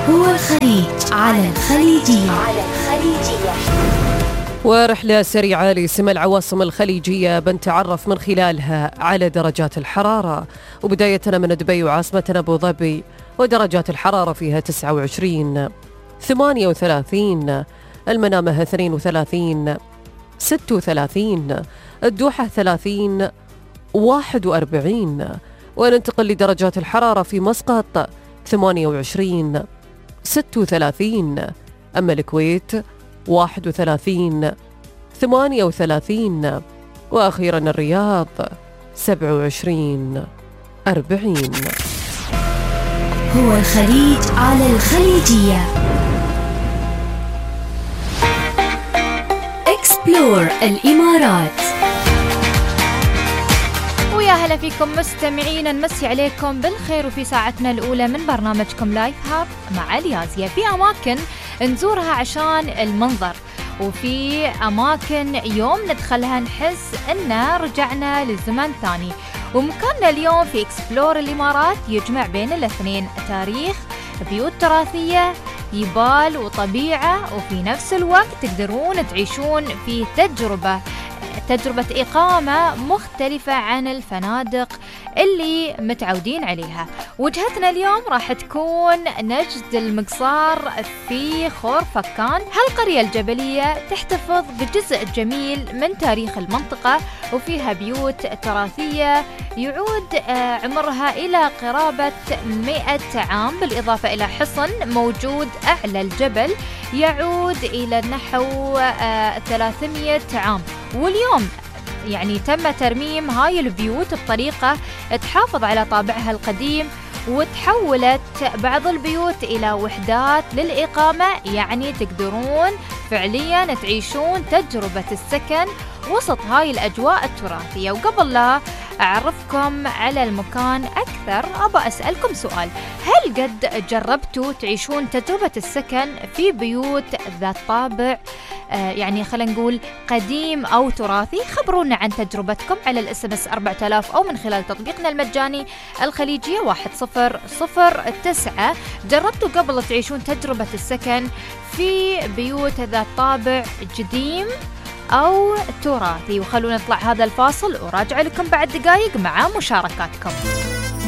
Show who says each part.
Speaker 1: هو الخليج على الخليجية.
Speaker 2: ورحلة سريعة لسمى العواصم الخليجية بنتعرف من خلالها على درجات الحرارة، وبداية من دبي وعاصمتنا أبو ظبي، ودرجات الحرارة فيها 29 38، المنامة 32 36، الدوحة 30 41. وننتقل لدرجات الحرارة في مسقط 28 36، أما الكويت 31 38، وأخيرا الرياض 27 40.
Speaker 1: هو الخليج على الخليجية. اكسبلور الإمارات.
Speaker 3: ويا هلا فيكم مستمعين، نمسي عليكم بالخير وفي ساعتنا الأولى من برنامجكم لايف هاب مع اليازية. في أماكن نزورها عشان المنظر، وفي أماكن يوم ندخلها نحس إننا رجعنا للزمن ثاني. ومكاننا اليوم في اكسبلور الإمارات يجمع بين الاثنين، تاريخ، بيوت تراثية، جبال وطبيعة، وفي نفس الوقت تقدرون تعيشون في تجربة إقامة مختلفة عن الفنادق اللي متعودين عليها. وجهتنا اليوم راح تكون نجد المقصار في خور فكان. هالقرية الجبلية تحتفظ بجزء جميل من تاريخ المنطقة، وفيها بيوت تراثية يعود عمرها إلى قرابة 100 عام، بالإضافة إلى حصن موجود أعلى الجبل يعود إلى نحو 300 عام. واليوم يعني تم ترميم هاي البيوت بطريقة تحافظ على طابعها القديم، وتحولت بعض البيوت إلى وحدات للإقامة، يعني تقدرون فعليا تعيشون تجربة السكن وسط هاي الأجواء التراثية. وقبل لا أعرفكم على المكان أكثر أبى أسألكم سؤال: هل قد جربتوا تعيشون تجربة السكن في بيوت ذات طابع يعني خلينا نقول قديم أو تراثي؟ خبرونا عن تجربتكم على الSMS 4000 أو من خلال تطبيقنا المجاني الخليجية 1009. جربتوا قبل تعيشون تجربة السكن في بيوت ذات طابع قديم أو تراثي؟ وخلونا نطلع هذا الفاصل وراجع لكم بعد دقايق مع مشاركاتكم.